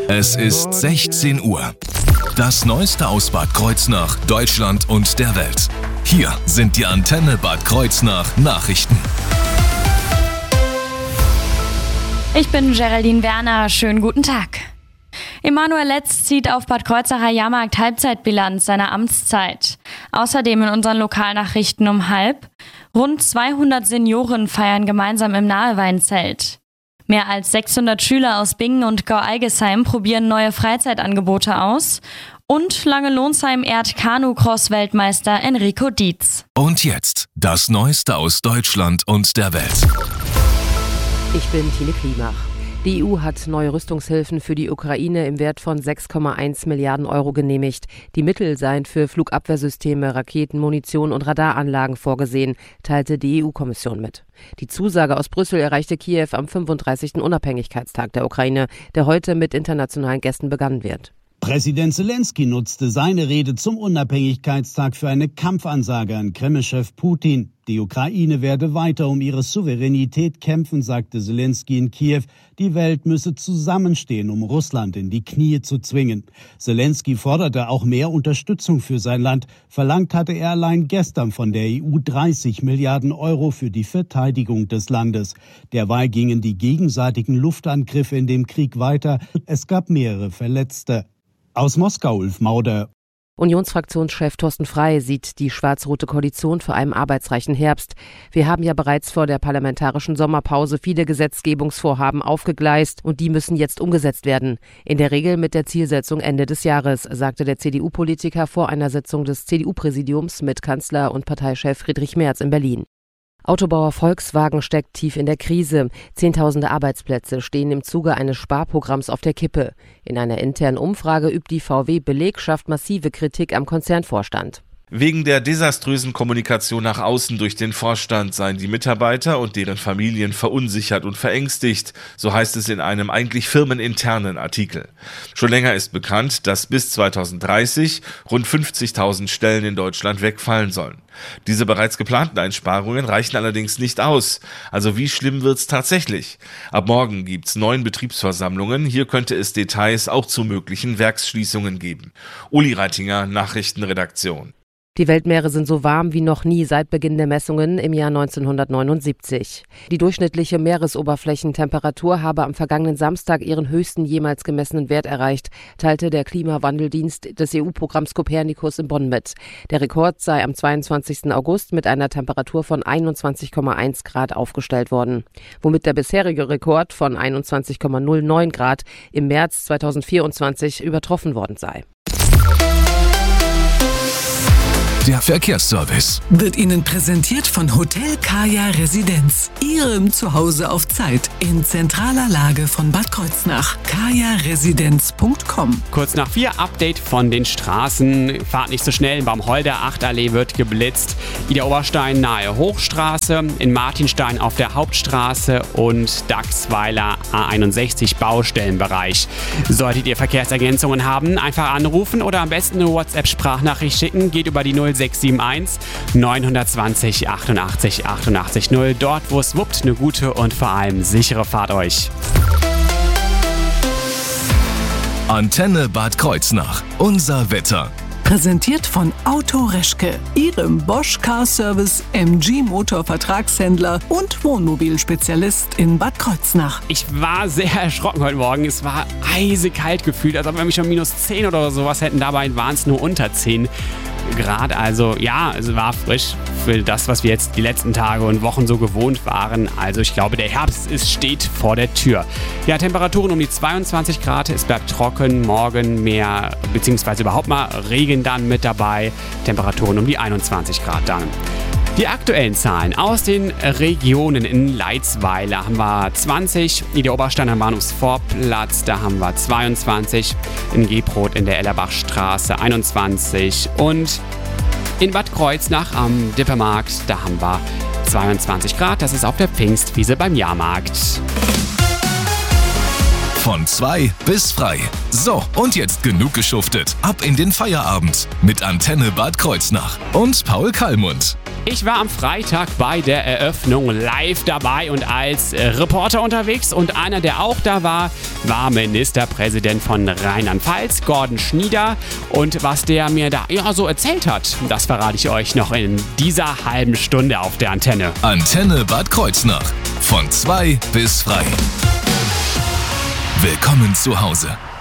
Es ist 16 Uhr. Das Neueste aus Bad Kreuznach, Deutschland und der Welt. Hier sind die Antenne Bad Kreuznach Nachrichten. Ich bin Geraldine Werner, schönen guten Tag. Emanuel Letz zieht auf Bad Kreuznacher Jahrmarkt Halbzeitbilanz seiner Amtszeit. Außerdem in unseren Lokalnachrichten um 12:30. Rund 200 Senioren feiern gemeinsam im Naheweinzelt. Mehr als 600 Schüler aus Bingen und Gau-Algesheim probieren neue Freizeitangebote aus. Und Lange-Lonsheim ehrt Kanu-Cross-Weltmeister Enrico Dietz. Und jetzt das Neueste aus Deutschland und der Welt. Ich bin Tine Klimach. Die EU hat neue Rüstungshilfen für die Ukraine im Wert von 6,1 Milliarden Euro genehmigt. Die Mittel seien für Flugabwehrsysteme, Raketen, Munition und Radaranlagen vorgesehen, teilte die EU-Kommission mit. Die Zusage aus Brüssel erreichte Kiew am 35. Unabhängigkeitstag der Ukraine, der heute mit internationalen Gästen begangen wird. Präsident Selenskyj nutzte seine Rede zum Unabhängigkeitstag für eine Kampfansage an Kreml-Chef Putin. Die Ukraine werde weiter um ihre Souveränität kämpfen, sagte Selenskyj in Kiew. Die Welt müsse zusammenstehen, um Russland in die Knie zu zwingen. Selenskyj forderte auch mehr Unterstützung für sein Land. Verlangt hatte er allein gestern von der EU 30 Milliarden Euro für die Verteidigung des Landes. Derweil gingen die gegenseitigen Luftangriffe in dem Krieg weiter. Es gab mehrere Verletzte. Aus Moskau, Ulf Mauder. Unionsfraktionschef Thorsten Frey sieht die schwarz-rote Koalition vor einem arbeitsreichen Herbst. Wir haben ja bereits vor der parlamentarischen Sommerpause viele Gesetzgebungsvorhaben aufgegleist und die müssen jetzt umgesetzt werden. In der Regel mit der Zielsetzung Ende des Jahres, sagte der CDU-Politiker vor einer Sitzung des CDU-Präsidiums mit Kanzler und Parteichef Friedrich Merz in Berlin. Autobauer Volkswagen steckt tief in der Krise. Zehntausende Arbeitsplätze stehen im Zuge eines Sparprogramms auf der Kippe. In einer internen Umfrage übt die VW-Belegschaft massive Kritik am Konzernvorstand. Wegen der desaströsen Kommunikation nach außen durch den Vorstand seien die Mitarbeiter und deren Familien verunsichert und verängstigt, so heißt es in einem eigentlich firmeninternen Artikel. Schon länger ist bekannt, dass bis 2030 rund 50.000 Stellen in Deutschland wegfallen sollen. Diese bereits geplanten Einsparungen reichen allerdings nicht aus. Also wie schlimm wird's tatsächlich? Ab morgen gibt's 9 Betriebsversammlungen. Hier könnte es Details auch zu möglichen Werksschließungen geben. Uli Reitinger, Nachrichtenredaktion. Die Weltmeere sind so warm wie noch nie seit Beginn der Messungen im Jahr 1979. Die durchschnittliche Meeresoberflächentemperatur habe am vergangenen Samstag ihren höchsten jemals gemessenen Wert erreicht, teilte der Klimawandeldienst des EU-Programms Copernicus in Bonn mit. Der Rekord sei am 22. August mit einer Temperatur von 21,1 Grad aufgestellt worden, womit der bisherige Rekord von 21,09 Grad im März 2024 übertroffen worden sei. Der Verkehrsservice wird Ihnen präsentiert von Hotel Kaya Residenz, Ihrem Zuhause auf Zeit in zentraler Lage von Bad Kreuznach. kajaresidenz.com. Kurz nach 4 Update von den Straßen. Fahrt nicht so schnell. In Baumholder Achtallee wird geblitzt. Ida Oberstein nahe Hochstraße. In Martinstein auf der Hauptstraße und Dachsweiler A61 Baustellenbereich. Solltet ihr Verkehrsergänzungen haben, einfach anrufen oder am besten eine WhatsApp-Sprachnachricht schicken. Geht über die 0671 920 88 88 0. Dort, wo es wuppt, eine gute und vor allem sichere Fahrt euch. Antenne Bad Kreuznach. Unser Wetter. Präsentiert von Auto Reschke, Ihrem Bosch Car Service MG Motor Vertragshändler und Wohnmobilspezialist in Bad Kreuznach. Ich war sehr erschrocken heute Morgen. Es war eisekalt gefühlt, als ob wir mich schon -10 oder sowas hätten. Dabei waren es nur unter 10 Grad. Also ja, es war frisch für das, was wir jetzt die letzten Tage und Wochen so gewohnt waren. Also ich glaube, der Herbst steht vor der Tür. Ja, Temperaturen um die 22 Grad. Es bleibt trocken. Morgen mehr, beziehungsweise überhaupt mal Regen dann mit dabei. Temperaturen um die 21 Grad dann. Die aktuellen Zahlen aus den Regionen: in Leitzweiler haben wir 20, in der Oberstein am Bahnhofsvorplatz, da haben wir 22, in Gebrodt in der Ellerbachstraße 21 und in Bad Kreuznach am Dippermarkt, da haben wir 22 Grad, das ist auf der Pfingstwiese beim Jahrmarkt. Von 2 bis frei. So, und jetzt genug geschuftet. Ab in den Feierabend mit Antenne Bad Kreuznach und Paul Kallmund. Ich war am Freitag bei der Eröffnung live dabei und als Reporter unterwegs. Und einer, der auch da war, war Ministerpräsident von Rheinland-Pfalz, Gordon Schnieder. Und was der mir da so erzählt hat, das verrate ich euch noch in dieser halben Stunde auf der Antenne. Antenne Bad Kreuznach. Von 2 bis frei. Willkommen zu Hause.